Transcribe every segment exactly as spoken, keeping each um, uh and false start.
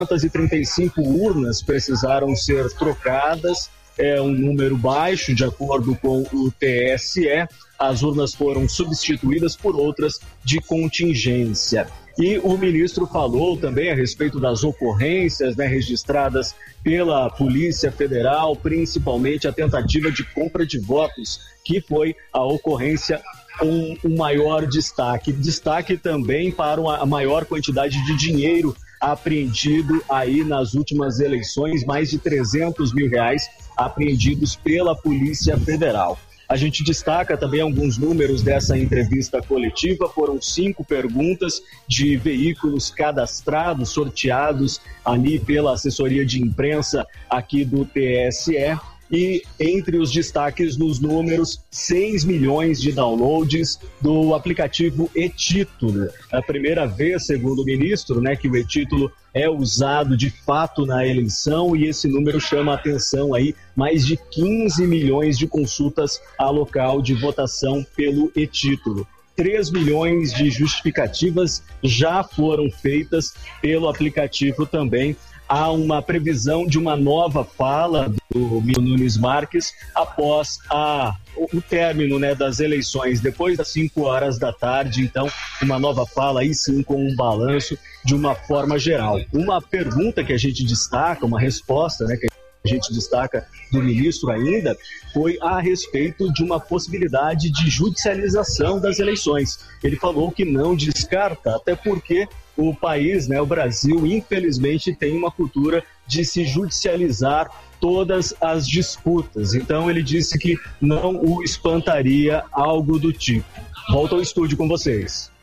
e trinta e cinco urnas precisaram ser trocadas, é um número baixo de acordo com o T S E. As urnas foram substituídas por outras de contingência. E o ministro falou também a respeito das ocorrências, né, registradas pela Polícia Federal, principalmente a tentativa de compra de votos, que foi a ocorrência com um maior destaque. Destaque também para uma, a maior quantidade de dinheiro apreendido aí nas últimas eleições, mais de trezentos mil reais apreendidos pela Polícia Federal. A gente destaca também alguns números dessa entrevista coletiva. Foram cinco perguntas de veículos cadastrados, sorteados ali pela assessoria de imprensa aqui do T S E. E entre os destaques nos números, seis milhões de downloads do aplicativo e-Título. É a primeira vez, segundo o ministro, né, que o e-Título é usado de fato na eleição, e esse número chama a atenção aí, mais de quinze milhões de consultas a local de votação pelo e-Título. três milhões de justificativas já foram feitas pelo aplicativo também. Há uma previsão de uma nova fala do Nunes Marques após a, o término, né, das eleições, depois das cinco horas da tarde. Então, uma nova fala, aí sim, com um balanço de uma forma geral. Uma pergunta que a gente destaca, uma resposta, né, que a gente destaca do ministro ainda, foi a respeito de uma possibilidade de judicialização das eleições. Ele falou que não descarta, até porque o país, né, o Brasil, infelizmente tem uma cultura de se judicializar todas as disputas. Então ele disse que não o espantaria algo do tipo. Volto ao estúdio com vocês.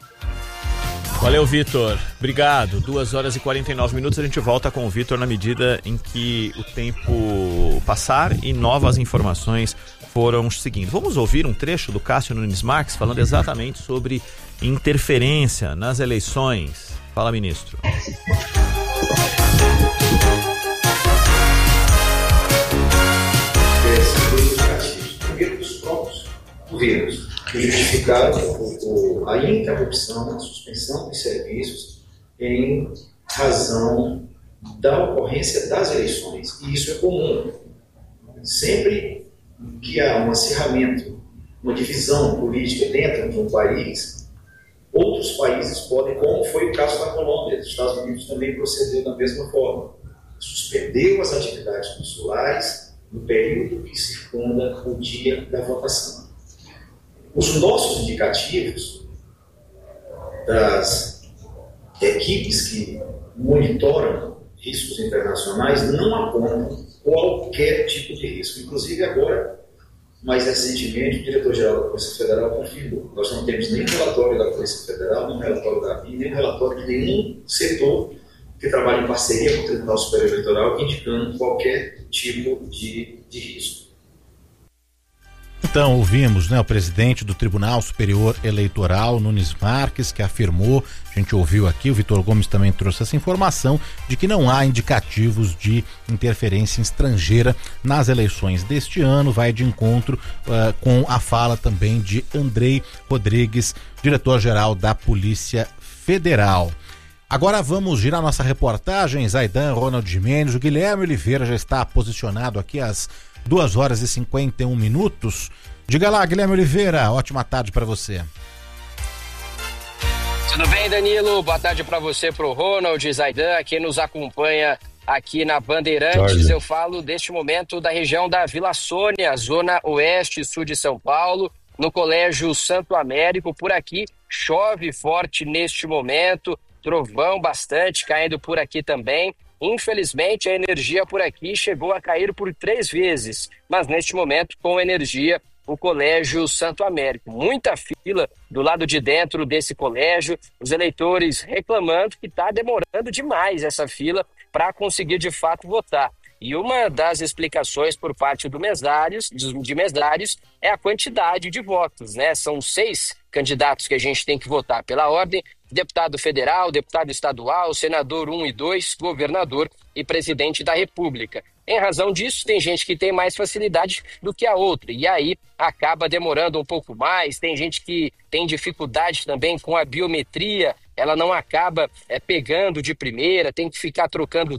Valeu, Vitor. Obrigado. duas horas e quarenta e nove minutos. A gente volta com o Vitor na medida em que o tempo passar e novas informações foram seguindo. Vamos ouvir um trecho do Cássio Nunes Marques falando exatamente sobre interferência nas eleições. Fala, ministro. Esses dois indicativos. Primeiro, dos próprios governos, que justificaram o, o, a interrupção, a suspensão dos serviços em razão da ocorrência das eleições. E isso é comum. Sempre que há um acirramento, uma divisão política dentro de um país, outros países podem, como foi o caso da Colômbia, os Estados Unidos também procedeu da mesma forma. Suspendeu as atividades consulares no período que circunda o dia da votação. Os nossos indicativos das equipes que monitoram riscos internacionais não apontam qualquer tipo de risco. Inclusive agora, mais recentemente, o diretor-geral da Polícia Federal confirmou. Nós não temos nem relatório da Polícia Federal, nem relatório da A B I, nem relatório de nenhum setor que trabalha em parceria com o Tribunal Superior Eleitoral indicando qualquer tipo de, de risco. Então, ouvimos, né, o presidente do Tribunal Superior Eleitoral, Nunes Marques, que afirmou, a gente ouviu aqui, o Vitor Gomes também trouxe essa informação, de que não há indicativos de interferência estrangeira nas eleições deste ano. Vai de encontro uh, com a fala também de Andrei Rodrigues, diretor-geral da Polícia Federal. Agora vamos girar nossa reportagem. Zaidan, Ronald Gimenez, o Guilherme Oliveira já está posicionado aqui às duas horas e cinquenta e um minutos. Diga lá, Guilherme Oliveira, ótima tarde para você. Tudo bem, Danilo? Boa tarde para você, pro Ronald, Zaidan, que nos acompanha aqui na Bandeirantes. Tarde. Eu falo deste momento da região da Vila Sônia, zona oeste e sul de São Paulo, no Colégio Santo Américo. Por aqui chove forte neste momento, trovão bastante caindo por aqui também. Infelizmente, a energia por aqui chegou a cair por três vezes, mas neste momento, com energia, o Colégio Santo Américo. Muita fila do lado de dentro desse colégio, os eleitores reclamando que está demorando demais essa fila para conseguir de fato votar. E uma das explicações por parte do mesários, de mesários é a quantidade de votos, né? São seis candidatos que a gente tem que votar pela ordem: deputado federal, deputado estadual, senador um e dois, governador e presidente da República. Em razão disso, tem gente que tem mais facilidade do que a outra, e aí acaba demorando um pouco mais. Tem gente que tem dificuldade também com a biometria ela não acaba é, pegando de primeira, tem que ficar trocando